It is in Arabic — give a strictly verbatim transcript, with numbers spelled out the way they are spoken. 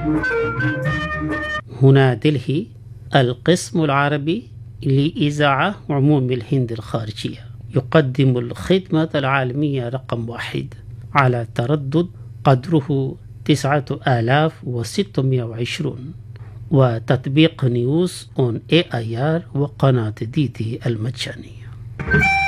هنا دلهي، القسم العربي لإذاعة عموم الهند الخارجية، يقدم الخدمة العالمية رقم واحد على تردد قدره تسعة آلاف وستمائة وعشرين، وتطبيق نيوز اون اي اي ار وقناة دي دي المجانية.